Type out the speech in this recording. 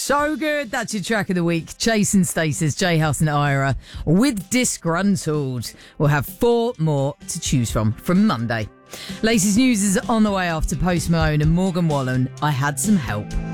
So good. That's your track of the week. Chase and Stasis, J House and Ira with Disgruntled. We'll have 4 more to choose from Monday. Latest news is on the way after Post Malone and Morgan Wallen. I Had Some Help.